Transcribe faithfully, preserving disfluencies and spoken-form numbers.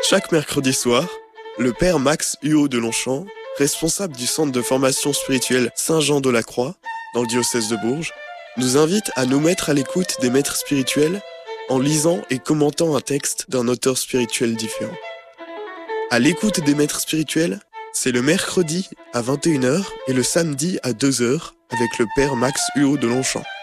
Chaque mercredi soir, le père Max Huot de Longchamp, responsable du centre de formation spirituelle Saint-Jean-de-la-Croix, dans le diocèse de Bourges, nous invite à nous mettre à l'écoute des maîtres spirituels en lisant et commentant un texte d'un auteur spirituel différent. À l'écoute des maîtres spirituels, c'est le mercredi à vingt et une heures et le samedi à deux heures avec le père Max Huot de Longchamp.